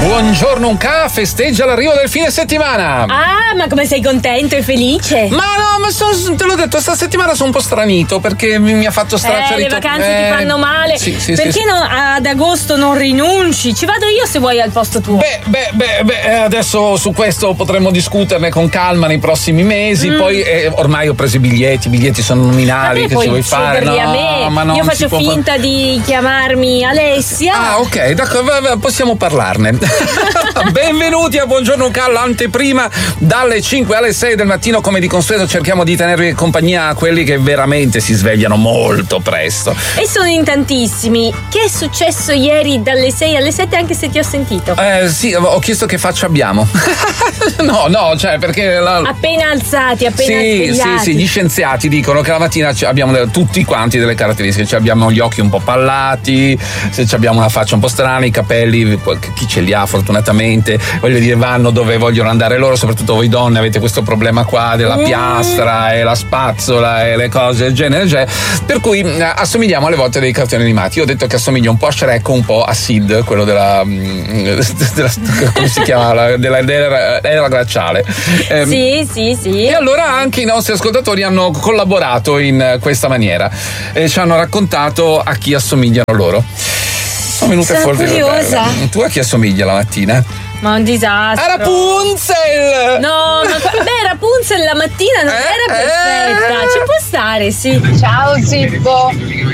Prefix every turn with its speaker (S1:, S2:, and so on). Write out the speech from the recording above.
S1: Buongiorno Unca, festeggia l'arrivo del fine settimana.
S2: Ah, ma come sei contento e felice?
S1: Ma no, te l'ho detto, sta settimana sono un po' stranito perché mi ha fatto stracciare.
S2: Le vacanze ti fanno male.
S1: Sì,
S2: perché
S1: sì.
S2: No, ad agosto non rinunci? Ci vado io se vuoi al posto tuo.
S1: Beh, adesso su questo potremmo discuterne con calma nei prossimi mesi. Poi ormai ho preso i biglietti sono nominali.
S2: Vabbè,
S1: che ci vuoi fare?
S2: No, a me.
S1: Ma non
S2: io faccio
S1: si può
S2: finta di chiamarmi Alessia.
S1: Ah, ok, d'accordo, possiamo parlarne. Benvenuti a Buongiorno Unca, l'anteprima dalle 5 alle 6 del mattino. Come di consueto cerchiamo di tenervi compagnia a quelli che veramente si svegliano molto presto.
S2: E sono in tantissimi. Che è successo ieri dalle 6 alle 7, anche se ti ho sentito?
S1: Sì, ho chiesto che faccia abbiamo. no, cioè perché
S2: appena alzati, appena svegliati.
S1: Sì, gli scienziati dicono che la mattina abbiamo tutti quanti delle caratteristiche, cioè abbiamo gli occhi un po' pallati, se abbiamo una faccia un po' strana, i capelli, chi ce li ha fortunatamente, voglio dire, vanno dove vogliono andare loro, soprattutto voi donne avete questo problema qua della piastra e la spazzola e le cose del genere, per cui assomigliamo alle volte dei cartoni animati. Io ho detto che assomiglio un po' a Shrek, un po' a Sid, quello della come si chiama, dell'era glaciale.
S2: Sì.
S1: E allora anche i nostri ascoltatori hanno collaborato in questa maniera e ci hanno raccontato a chi assomigliano loro. Sono venute fuori.
S2: Curiosa.
S1: Tu a chi assomiglia la mattina?
S2: Ma un disastro.
S1: A Rapunzel!
S2: No, ma Rapunzel la mattina non era perfetta. Ci può stare, sì.
S3: Ciao Zippo,